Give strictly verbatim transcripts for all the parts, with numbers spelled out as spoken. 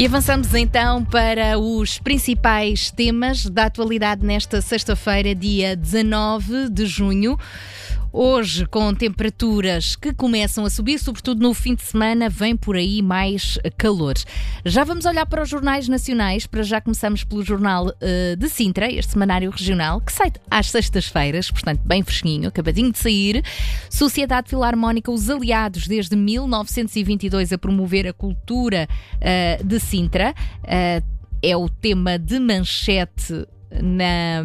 E avançamos então para os principais temas da atualidade nesta sexta-feira, dia dezanove de junho. Hoje, com temperaturas que começam a subir, sobretudo no fim de semana, vem por aí mais calor. Já vamos olhar para os jornais nacionais. Para já começamos pelo jornal uh, de Sintra, este semanário regional, que sai às sextas-feiras, portanto bem fresquinho, acabadinho de sair. Sociedade Filarmónica, os aliados desde mil novecentos e vinte e dois a promover a cultura uh, de Sintra. Uh, é o tema de manchete Na,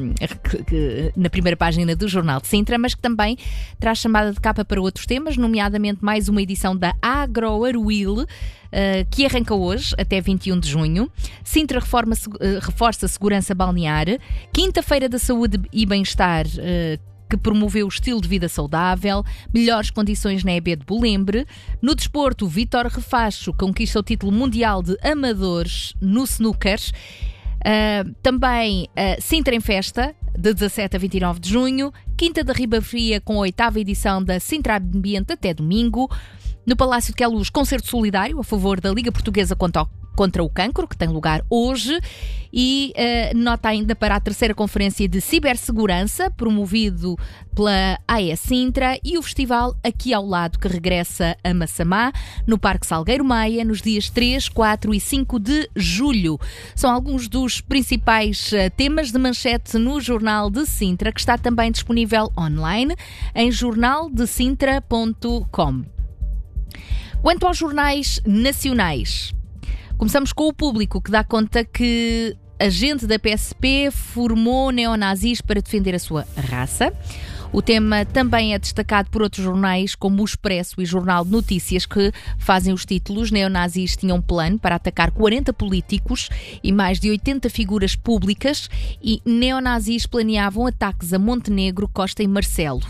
na primeira página do Jornal de Sintra, mas que também traz chamada de capa para outros temas, nomeadamente mais uma edição da Agroaruil, uh, que arranca hoje, até vinte e um de junho. Sintra reforma, uh, reforça a segurança balnear. Quinta-feira da Saúde e Bem-Estar, uh, que promoveu o estilo de vida saudável, melhores condições na E B de Bulembre. No desporto, Vítor Refacho conquista o título mundial de amadores no snooker. Uh, também uh, Sintra em Festa, de dezassete a vinte e nove de junho. Quinta da Ribafria, com a oitava edição da Sintra Ambiente, até domingo. No Palácio de Queluz, concerto solidário a favor da Liga Portuguesa contra o, contra o Cancro, que tem lugar hoje. E uh, nota ainda para a terceira Conferência de Cibersegurança, promovido pela A E Sintra, e o festival Aqui ao Lado, que regressa a Massamá, no Parque Salgueiro Maia, nos dias três, quatro e cinco de julho. São alguns dos principais uh, temas de manchete no Jornal de Sintra, que está também disponível online em jornal de sintra ponto com. Quanto aos jornais nacionais, começamos com o Público, que dá conta que agente da P S P formou neonazis para defender a sua raça. O tema também é destacado por outros jornais, como o Expresso e Jornal de Notícias, que fazem os títulos. Neonazis tinham um plano para atacar quarenta políticos e mais de oitenta figuras públicas, e neonazis planeavam ataques a Montenegro, Costa e Marcelo.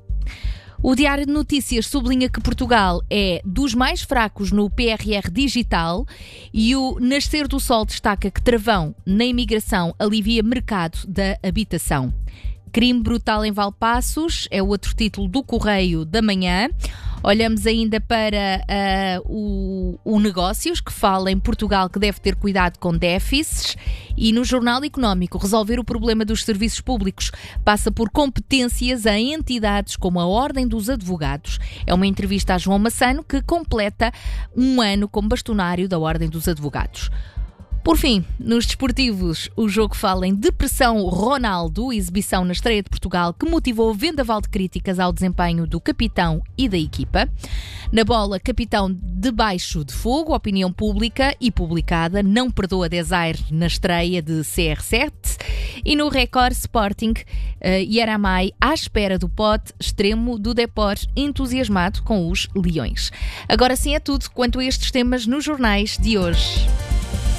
O Diário de Notícias sublinha que Portugal é dos mais fracos no P R R digital, e o Nascer do Sol destaca que travão na imigração alivia mercado da habitação. Crime brutal em Valpaços é o outro título do Correio da Manhã. Olhamos ainda para uh, o, o Negócios, que fala em Portugal que deve ter cuidado com déficits. E no Jornal Económico, resolver o problema dos serviços públicos passa por competências a entidades como a Ordem dos Advogados. É uma entrevista a João Massano, que completa um ano como bastonário da Ordem dos Advogados. Por fim, nos desportivos, o Jogo fala em depressão Ronaldo, exibição na estreia de Portugal que motivou vendaval de críticas ao desempenho do capitão e da equipa. Na Bola, capitão debaixo de fogo, opinião pública e publicada, não perdoa Desire na estreia de C R sete. E no Record, Sporting, uh, Yaramai à espera do pote extremo do Depor, entusiasmado com os Leões. Agora sim é tudo quanto a estes temas nos jornais de hoje.